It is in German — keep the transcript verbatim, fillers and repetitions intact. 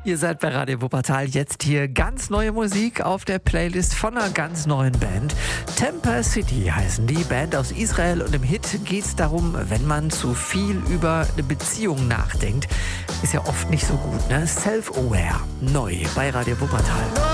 Ihr seid bei Radio Wuppertal, jetzt hier ganz neue Musik auf der Playlist von einer ganz neuen Band. Temper City heißen die, Band aus Israel, und im Hit geht es darum, wenn man zu viel über eine Beziehung nachdenkt. Ist ja oft nicht so gut, ne? Self-Aware, neu bei Radio Wuppertal.